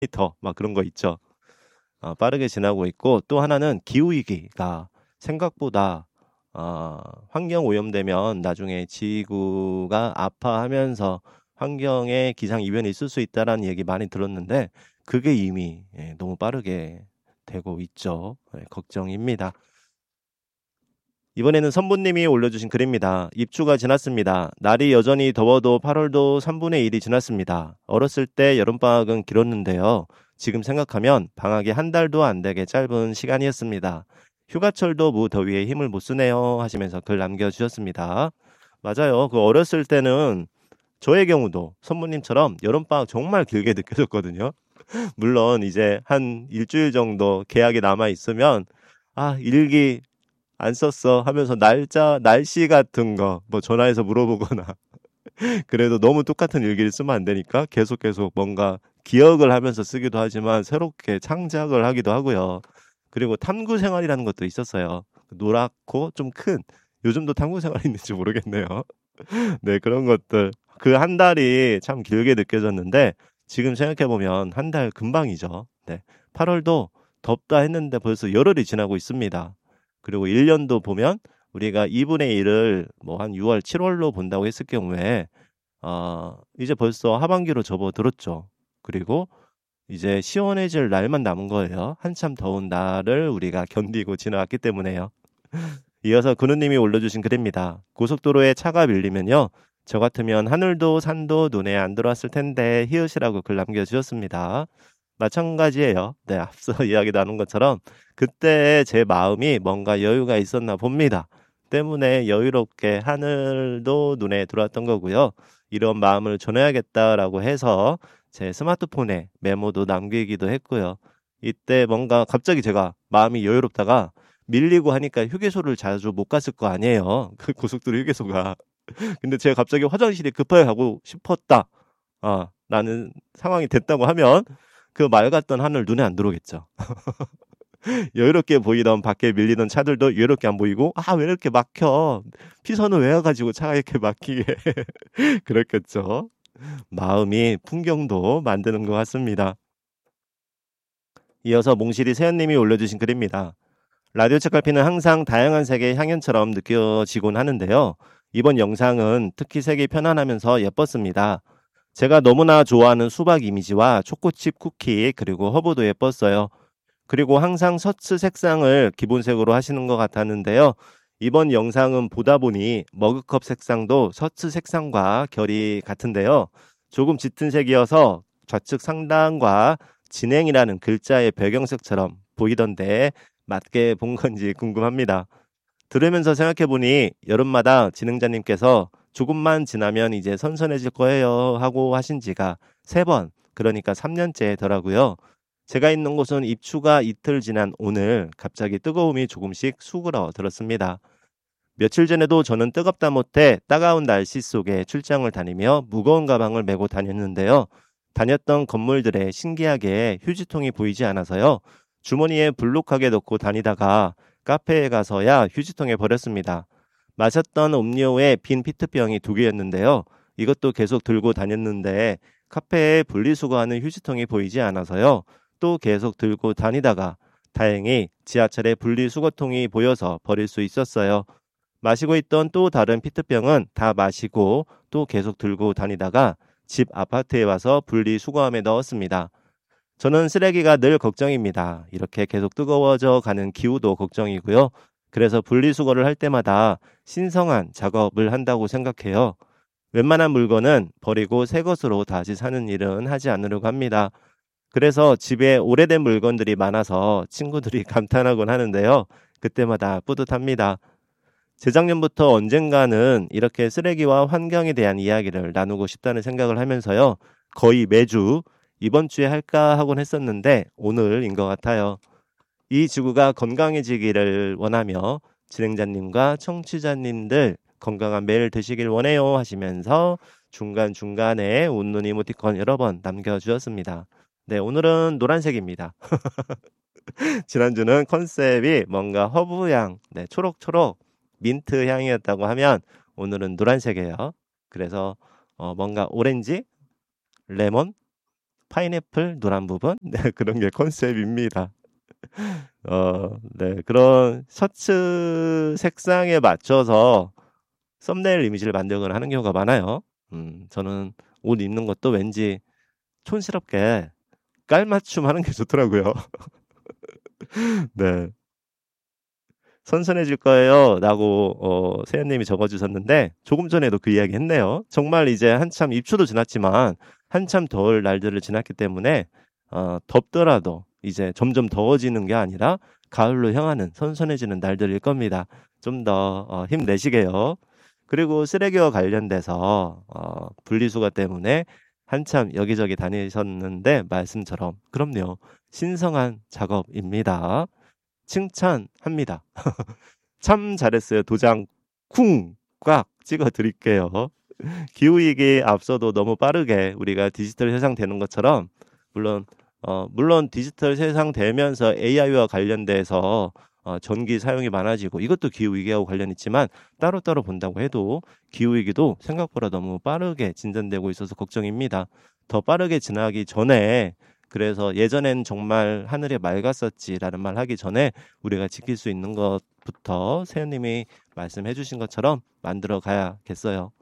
더 막 그런 거 있죠. 빠르게 지나고 있고 또 하나는 기후위기가 생각보다 환경 오염되면 나중에 지구가 아파하면서 환경에 기상이변이 있을 수 있다라는 얘기 많이 들었는데 그게 이미 너무 빠르게 되고 있죠. 걱정입니다. 이번에는 선부님이 올려주신 글입니다. 입추가 지났습니다. 날이 여전히 더워도 8월도 3분의 1이 지났습니다. 어렸을 때 여름방학은 길었는데요. 지금 생각하면 방학이 한 달도 안 되게 짧은 시간이었습니다. 휴가철도 무더위에 힘을 못 쓰네요 하시면서 글 남겨주셨습니다. 맞아요. 그 어렸을 때는 저의 경우도 선부님처럼 여름방학 정말 길게 느껴졌거든요. 물론 이제 한 일주일 정도 계약이 남아 있으면 일기 안 썼어 하면서 날씨 같은 거 뭐 전화해서 물어보거나 그래도 너무 똑같은 일기를 쓰면 안 되니까 계속 뭔가 기억을 하면서 쓰기도 하지만 새롭게 창작을 하기도 하고요. 그리고 탐구 생활이라는 것도 있었어요. 노랗고 좀 큰 요즘도 탐구 생활이 있는지 모르겠네요. 네, 그런 것들. 그 한 달이 참 길게 느껴졌는데 지금 생각해 보면 한 달 금방이죠. 네. 8월도 덥다 했는데 벌써 열흘이 지나고 있습니다. 그리고 1년도 보면 우리가 2분의 1을 뭐 한 6월, 7월로 본다고 했을 경우에 이제 벌써 하반기로 접어들었죠. 그리고 이제 시원해질 날만 남은 거예요. 한참 더운 날을 우리가 견디고 지나왔기 때문에요. 이어서 근우님이 올려주신 글입니다. 고속도로에 차가 밀리면요. 저 같으면 하늘도 산도 눈에 안 들어왔을 텐데 히읗이라고 글 남겨주셨습니다. 마찬가지예요. 네, 앞서 이야기 나눈 것처럼 그때 제 마음이 뭔가 여유가 있었나 봅니다. 때문에 여유롭게 하늘도 눈에 들어왔던 거고요. 이런 마음을 전해야겠다라고 해서 제 스마트폰에 메모도 남기기도 했고요. 이때 뭔가 갑자기 제가 마음이 여유롭다가 밀리고 하니까 휴게소를 자주 못 갔을 거 아니에요. 그 고속도로 휴게소가. 근데 제가 갑자기 화장실에 급하게 가고 싶었다. 라는 상황이 됐다고 하면 그 맑았던 하늘 눈에 안 들어오겠죠. 여유롭게 보이던 밖에 밀리던 차들도 여유롭게 안 보이고 왜 이렇게 막혀. 피서는 왜 와가지고 차가 이렇게 막히게. 그렇겠죠. 마음이 풍경도 만드는 것 같습니다. 이어서 몽실이 세연님이 올려주신 글입니다. 라디오 책갈피는 항상 다양한 색의 향연처럼 느껴지곤 하는데요. 이번 영상은 특히 색이 편안하면서 예뻤습니다. 제가 너무나 좋아하는 수박 이미지와 초코칩 쿠키 그리고 허브도 예뻤어요. 그리고 항상 셔츠 색상을 기본색으로 하시는 것 같았는데요. 이번 영상은 보다 보니 머그컵 색상도 셔츠 색상과 결이 같은데요. 조금 짙은 색이어서 좌측 상단과 진행이라는 글자의 배경색처럼 보이던데 맞게 본 건지 궁금합니다. 들으면서 생각해보니 여름마다 진행자님께서 조금만 지나면 이제 선선해질 거예요 하고 하신 지가 3번, 그러니까 3년째더라고요. 제가 있는 곳은 입추가 이틀 지난 오늘 갑자기 뜨거움이 조금씩 수그러 들었습니다. 며칠 전에도 저는 뜨겁다 못해 따가운 날씨 속에 출장을 다니며 무거운 가방을 메고 다녔는데요. 다녔던 건물들에 신기하게 휴지통이 보이지 않아서요. 주머니에 불룩하게 넣고 다니다가 카페에 가서야 휴지통에 버렸습니다. 마셨던 음료에 빈 피트병이 2개였는데요. 이것도 계속 들고 다녔는데 카페에 분리수거하는 휴지통이 보이지 않아서요. 또 계속 들고 다니다가 다행히 지하철에 분리수거통이 보여서 버릴 수 있었어요. 마시고 있던 또 다른 피트병은 다 마시고 또 계속 들고 다니다가 집 아파트에 와서 분리수거함에 넣었습니다. 저는 쓰레기가 늘 걱정입니다. 이렇게 계속 뜨거워져 가는 기후도 걱정이고요. 그래서 분리수거를 할 때마다 신성한 작업을 한다고 생각해요. 웬만한 물건은 버리고 새 것으로 다시 사는 일은 하지 않으려고 합니다. 그래서 집에 오래된 물건들이 많아서 친구들이 감탄하곤 하는데요. 그때마다 뿌듯합니다. 재작년부터 언젠가는 이렇게 쓰레기와 환경에 대한 이야기를 나누고 싶다는 생각을 하면서요. 거의 매주 이번 주에 할까 하곤 했었는데 오늘인 것 같아요. 이 지구가 건강해지기를 원하며 진행자님과 청취자님들 건강한 매일 되시길 원해요 하시면서 중간중간에 웃는 이모티콘 여러 번 남겨주셨습니다. 네, 오늘은 노란색입니다. 지난주는 컨셉이 뭔가 허브향, 네, 초록초록 민트 향이었다고 하면 오늘은 노란색이에요. 그래서 뭔가 오렌지, 레몬, 파인애플 노란 부분 네, 그런 게 컨셉입니다. 네, 그런 셔츠 색상에 맞춰서 썸네일 이미지를 만들거나 하는 경우가 많아요. 저는 옷 입는 것도 왠지 촌스럽게 깔맞춤 하는 게 좋더라고요. 네. 선선해질 거예요. 라고, 세연님이 적어주셨는데, 조금 전에도 그 이야기 했네요. 정말 이제 한참 입추도 지났지만, 한참 더울 날들을 지났기 때문에, 덥더라도 이제 점점 더워지는 게 아니라, 가을로 향하는 선선해지는 날들일 겁니다. 좀 더, 힘내시게요. 그리고 쓰레기와 관련돼서, 분리수거 때문에 한참 여기저기 다니셨는데, 말씀처럼, 그럼요. 신성한 작업입니다. 칭찬합니다. 참 잘했어요. 도장 쿵 꽉 찍어 드릴게요. 기후위기 앞서도 너무 빠르게 우리가 디지털 세상 되는 것처럼 물론 디지털 세상 되면서 AI와 관련돼서 전기 사용이 많아지고 이것도 기후위기하고 관련 있지만 따로따로 본다고 해도 기후위기도 생각보다 너무 빠르게 진전되고 있어서 걱정입니다. 더 빠르게 지나기 전에 그래서 예전엔 정말 하늘이 맑았었지라는 말 하기 전에 우리가 지킬 수 있는 것부터 세연님이 말씀해 주신 것처럼 만들어 가야겠어요.